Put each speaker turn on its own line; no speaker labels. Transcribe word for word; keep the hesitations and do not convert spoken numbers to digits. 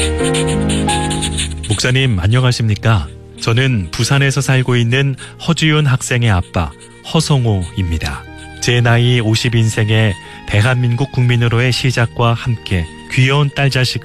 목사님 안녕하십니까? 저는 부산에서 살고 있는 허주윤 학생의 아빠 허성호입니다. 제 나이 오십 인생의 대한민국 국민으로의 시작과 함께 귀여운 딸 자식을